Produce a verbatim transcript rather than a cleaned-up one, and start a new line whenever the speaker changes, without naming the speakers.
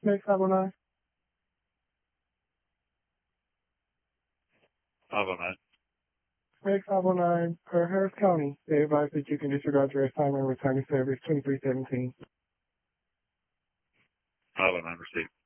Next five oh nine.
five oh nine.
Next five oh nine, per Harris County, they advise that you can disregard your assignment and return to service twenty-three seventeen.
five oh nine received.